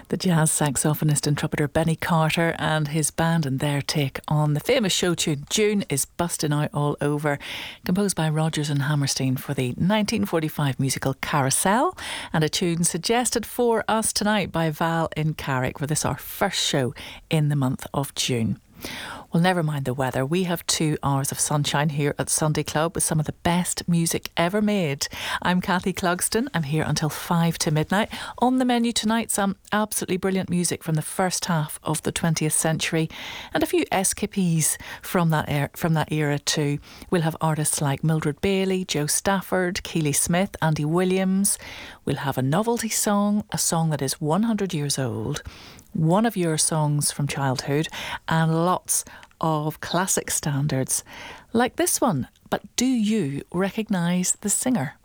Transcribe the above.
The jazz saxophonist and trumpeter Benny Carter and his band and their take on the famous show tune June is Bustin' Out All Over, composed by Rodgers and Hammerstein for the 1945 musical Carousel, and a tune suggested for us tonight by Val in Carrick for this our first show in the month of June. Well, never mind the weather. We have 2 hours of sunshine here at Sunday Club with some of the best music ever made. I'm Kathy Clugston. I'm here until 5 to midnight. On the menu tonight, some absolutely brilliant music from the first half of the 20th century and a few escapees from that era too. We'll have artists like Mildred Bailey, Joe Stafford, Keely Smith, Andy Williams. We'll have a novelty song, a song that is 100 years old, one of your songs from childhood, and lots of classic standards like this one. But do you recognise the singer?